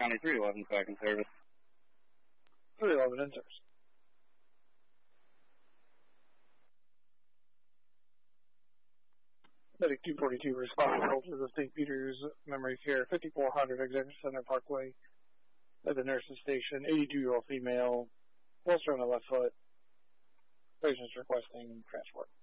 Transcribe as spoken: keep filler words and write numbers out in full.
County three eleven back in service. three eleven in service. Medic two forty-two responsible to the Saint Peter's Memory Care, fifty-four hundred Executive Center Parkway, at the nurse's station, eighty-two-year-old female, holster on the left foot, patient's requesting transport.